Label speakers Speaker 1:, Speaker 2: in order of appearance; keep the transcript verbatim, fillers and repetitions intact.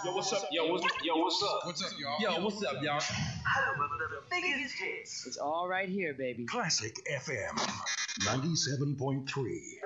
Speaker 1: Yo, what's up? Yo, what's, yo, what's up?
Speaker 2: What's up, y'all?
Speaker 3: Yo, what's up, y'all?
Speaker 4: Home of the biggest hits.
Speaker 5: It's all right here, baby.
Speaker 6: Classic F M ninety-seven point three.